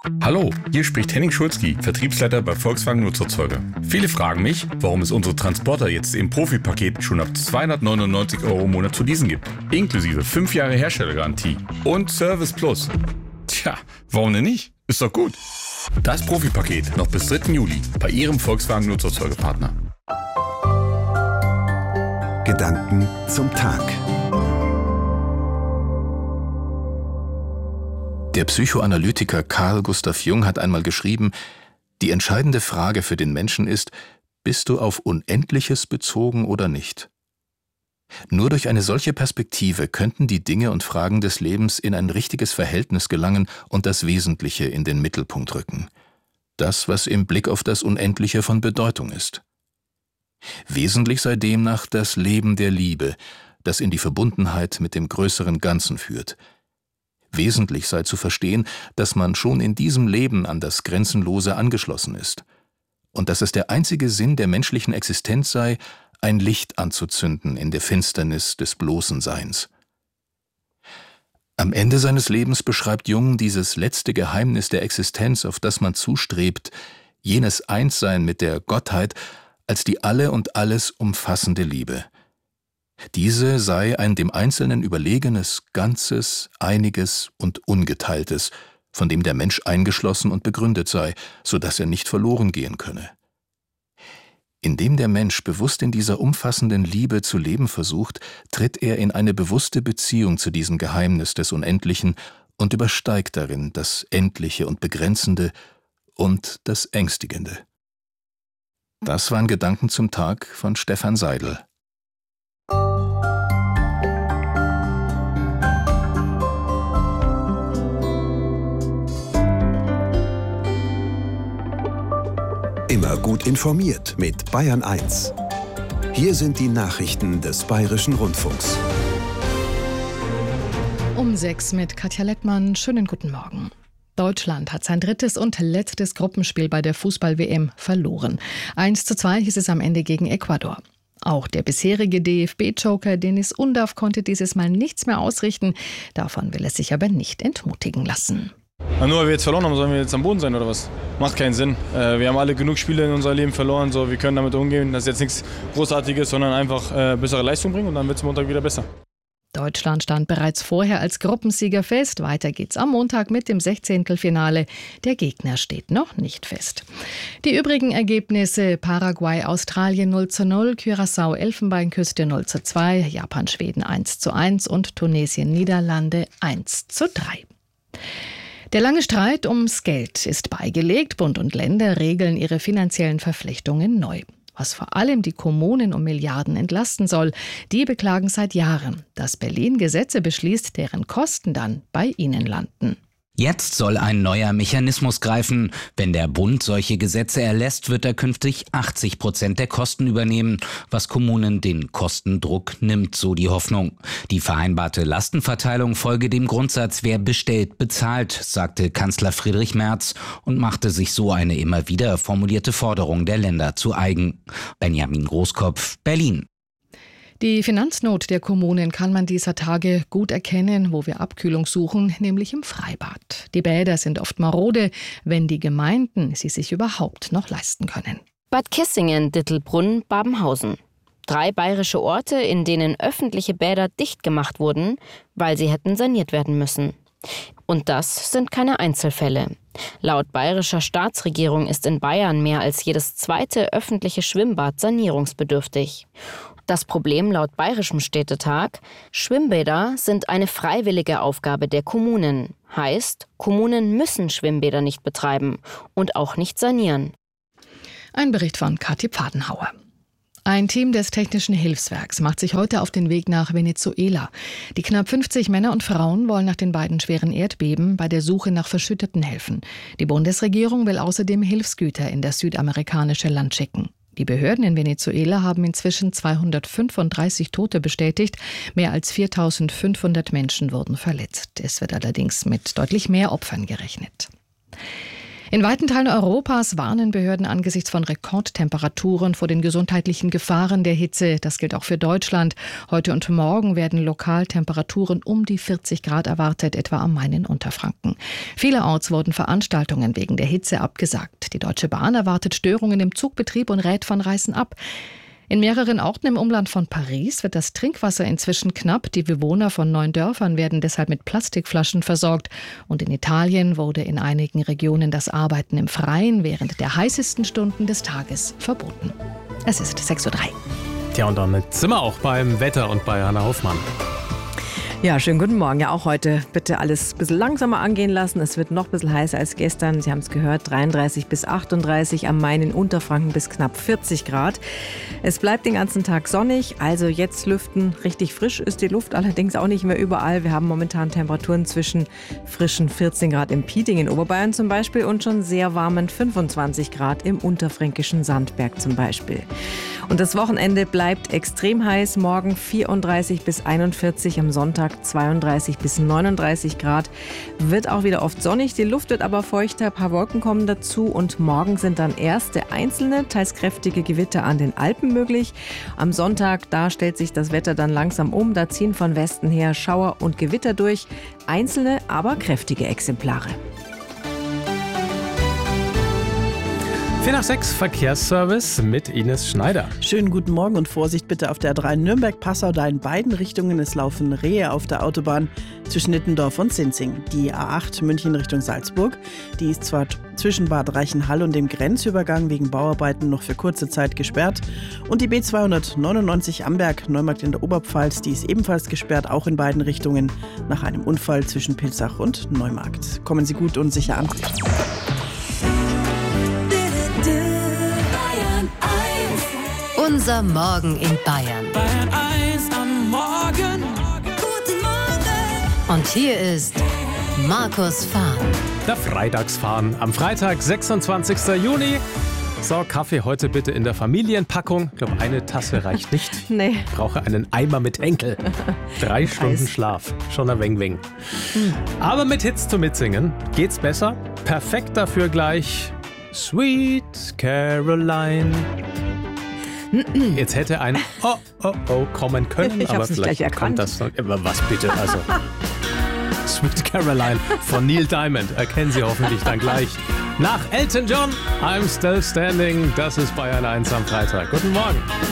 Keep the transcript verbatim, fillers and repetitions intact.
Hallo, hier spricht Henning Schulzki, Vertriebsleiter bei Volkswagen Nutzerzeuger. Viele fragen mich, warum es unsere Transporter jetzt im Profi-Paket schon ab zweihundertneunundneunzig Euro im Monat zu leasen gibt. Inklusive fünf Jahre Herstellergarantie und Service Plus. Tja, warum denn nicht? Ist doch gut. Das Profi-Paket noch bis dritten Juli bei Ihrem Volkswagen Nutzerzeugerpartner. Gedanken zum Tag. Der Psychoanalytiker Carl Gustav Jung hat einmal geschrieben, die entscheidende Frage für den Menschen ist, bist du auf Unendliches bezogen oder nicht? Nur durch eine solche Perspektive könnten die Dinge und Fragen des Lebens in ein richtiges Verhältnis gelangen und das Wesentliche in den Mittelpunkt rücken. Das, was im Blick auf das Unendliche von Bedeutung ist. Wesentlich sei demnach das Leben der Liebe, das in die Verbundenheit mit dem größeren Ganzen führt. Wesentlich sei zu verstehen, dass man schon in diesem Leben an das Grenzenlose angeschlossen ist und dass es der einzige Sinn der menschlichen Existenz sei, ein Licht anzuzünden in der Finsternis des bloßen Seins. Am Ende seines Lebens beschreibt Jung dieses letzte Geheimnis der Existenz, auf das man zustrebt, jenes Einssein mit der Gottheit, als die alle und alles umfassende Liebe. Diese sei ein dem Einzelnen überlegenes, Ganzes, Einiges und Ungeteiltes, von dem der Mensch eingeschlossen und begründet sei, so dass er nicht verloren gehen könne. Indem der Mensch bewusst in dieser umfassenden Liebe zu leben versucht, tritt er in eine bewusste Beziehung zu diesem Geheimnis des Unendlichen und übersteigt darin das Endliche und Begrenzende und das Ängstigende. Das waren Gedanken zum Tag von Stefan Seidel. Immer gut informiert mit Bayern eins. Hier sind die Nachrichten des Bayerischen Rundfunks. Um sechs mit Katja Lettmann. Schönen guten Morgen. Deutschland hat sein drittes und letztes Gruppenspiel bei der Fußball-W M verloren. eins zu zwei hieß es am Ende gegen Ecuador. Auch der bisherige D F B-Joker Deniz Undav konnte dieses Mal nichts mehr ausrichten. Davon will er sich aber nicht entmutigen lassen. Na, nur weil wir jetzt verloren haben, sollen wir jetzt am Boden sein oder was? Macht keinen Sinn. Äh, wir haben alle genug Spiele in unserem Leben verloren, so, wir können damit umgehen. Das ist jetzt nichts Großartiges, sondern einfach äh, bessere Leistung bringen und dann wird es Montag wieder besser. Deutschland stand bereits vorher als Gruppensieger fest. Weiter geht's am Montag mit dem Sechzehntelfinale. Der Gegner steht noch nicht fest. Die übrigen Ergebnisse: Paraguay, Australien null zu null, Curaçao, Elfenbeinküste null zu zwei, Japan, Schweden eins zu eins und Tunesien, Niederlande eins zu drei. Der lange Streit ums Geld ist beigelegt. Bund und Länder regeln ihre finanziellen Verpflichtungen neu. Was vor allem die Kommunen um Milliarden entlasten soll, die beklagen seit Jahren, dass Berlin Gesetze beschließt, deren Kosten dann bei ihnen landen. Jetzt soll ein neuer Mechanismus greifen. Wenn der Bund solche Gesetze erlässt, wird er künftig achtzig Prozent der Kosten übernehmen, was Kommunen den Kostendruck nimmt, so die Hoffnung. Die vereinbarte Lastenverteilung folge dem Grundsatz, wer bestellt, bezahlt, sagte Kanzler Friedrich Merz und machte sich so eine immer wieder formulierte Forderung der Länder zu eigen. Benjamin Großkopf, Berlin. Die Finanznot der Kommunen kann man dieser Tage gut erkennen, wo wir Abkühlung suchen, nämlich im Freibad. Die Bäder sind oft marode, wenn die Gemeinden sie sich überhaupt noch leisten können. Bad Kissingen, Dittelbrunn, Babenhausen. Drei bayerische Orte, in denen öffentliche Bäder dicht gemacht wurden, weil sie hätten saniert werden müssen. Und das sind keine Einzelfälle. Laut bayerischer Staatsregierung ist in Bayern mehr als jedes zweite öffentliche Schwimmbad sanierungsbedürftig. Das Problem laut Bayerischem Städtetag: Schwimmbäder sind eine freiwillige Aufgabe der Kommunen. Heißt, Kommunen müssen Schwimmbäder nicht betreiben und auch nicht sanieren. Ein Bericht von Kathi Pfadenhauer. Ein Team des Technischen Hilfswerks macht sich heute auf den Weg nach Venezuela. Die knapp fünfzig Männer und Frauen wollen nach den beiden schweren Erdbeben bei der Suche nach Verschütteten helfen. Die Bundesregierung will außerdem Hilfsgüter in das südamerikanische Land schicken. Die Behörden in Venezuela haben inzwischen zweihundertfünfunddreißig Tote bestätigt. Mehr als viertausendfünfhundert Menschen wurden verletzt. Es wird allerdings mit deutlich mehr Opfern gerechnet. In weiten Teilen Europas warnen Behörden angesichts von Rekordtemperaturen vor den gesundheitlichen Gefahren der Hitze. Das gilt auch für Deutschland. Heute und morgen werden lokal Temperaturen um die vierzig Grad erwartet, etwa am Main in Unterfranken. Vielerorts wurden Veranstaltungen wegen der Hitze abgesagt. Die Deutsche Bahn erwartet Störungen im Zugbetrieb und rät von Reisen ab. In mehreren Orten im Umland von Paris wird das Trinkwasser inzwischen knapp. Die Bewohner von neun Dörfern werden deshalb mit Plastikflaschen versorgt. Und in Italien wurde in einigen Regionen das Arbeiten im Freien während der heißesten Stunden des Tages verboten. Es ist sechs Uhr drei. Tja, und damit sind wir auch beim Wetter und bei Hanna Hoffmann. Ja, schönen guten Morgen. Ja, auch heute bitte alles ein bisschen langsamer angehen lassen. Es wird noch ein bisschen heißer als gestern. Sie haben es gehört, dreiunddreißig bis achtunddreißig, am Main in Unterfranken bis knapp vierzig Grad. Es bleibt den ganzen Tag sonnig, also jetzt lüften. Richtig frisch ist die Luft, allerdings auch nicht mehr überall. Wir haben momentan Temperaturen zwischen frischen vierzehn Grad im Pieting in Oberbayern zum Beispiel und schon sehr warmen fünfundzwanzig Grad im unterfränkischen Sandberg zum Beispiel. Und das Wochenende bleibt extrem heiß. Morgen vierunddreißig bis einundvierzig, am Sonntag zweiunddreißig bis neununddreißig Grad. Wird auch wieder oft sonnig, die Luft wird aber feuchter, ein paar Wolken kommen dazu und morgen sind dann erste einzelne, teils kräftige Gewitter an den Alpen möglich. Am Sonntag, da stellt sich das Wetter dann langsam um, da ziehen von Westen her Schauer und Gewitter durch. Einzelne, aber kräftige Exemplare. vier nach sechs Verkehrsservice mit Ines Schneider. Schönen guten Morgen und Vorsicht bitte auf der A drei Nürnberg-Passau, da in beiden Richtungen. Es laufen Rehe auf der Autobahn zwischen Nittendorf und Sinzing. Die A acht München Richtung Salzburg, die ist zwar zwischen Bad Reichenhall und dem Grenzübergang wegen Bauarbeiten noch für kurze Zeit gesperrt. Und die B zweihundertneunundneunzig Amberg, Neumarkt in der Oberpfalz, die ist ebenfalls gesperrt, auch in beiden Richtungen, nach einem Unfall zwischen Pilzach und Neumarkt. Kommen Sie gut und sicher an. Unser Morgen in Bayern. Bayern eins am Morgen. Guten Morgen. Und hier ist Markus Fahren. Der Freitagsfahren am Freitag, sechsundzwanzigsten Juni. So, Kaffee heute bitte in der Familienpackung. Ich glaube, eine Tasse reicht nicht. Nee. Ich brauche einen Eimer mit Enkel. Drei Stunden Schlaf. Schon ein Weng Weng. Hm. Aber mit Hits zum Mitsingen geht's besser. Perfekt dafür gleich Sweet Caroline. Jetzt hätte ein Oh, oh, oh kommen können, ich aber vielleicht kommt das noch. Was bitte? Also Sweet Caroline von Neil Diamond erkennen Sie hoffentlich dann gleich. Nach Elton John, I'm Still Standing. Das ist Bayern eins am Freitag. Guten Morgen.